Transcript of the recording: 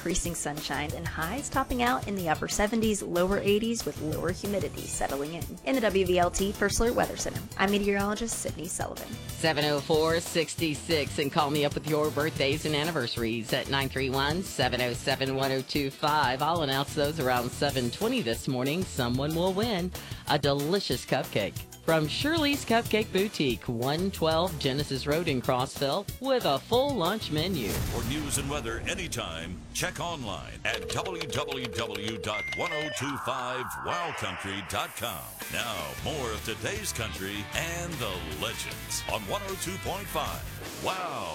increasing sunshine and highs topping out in the upper 70s, lower 80s with lower humidity settling in. In the WVLT First Alert Weather Center, I'm meteorologist Sydney Sullivan. 704-66 and call me up with your birthdays and anniversaries at 931-707-1025. I'll announce those around 7:20 this morning. Someone will win a delicious cupcake from Shirley's Cupcake Boutique, 112 Genesis Road in Crossville, with a full lunch menu. For news and weather anytime, check online at www.1025wildcountry.com. Now, more of today's country and the legends on 102.5. Wow!